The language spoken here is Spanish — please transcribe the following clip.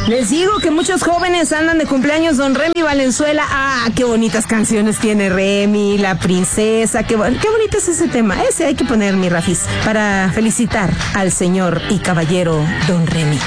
Les digo que muchos jóvenes andan de cumpleaños, don Remy Valenzuela. Ah, qué bonitas canciones tiene Remy, La Princesa, qué bonito es ese tema. Ese hay que poner, mi Rafis, para felicitar al señor y caballero don Remy.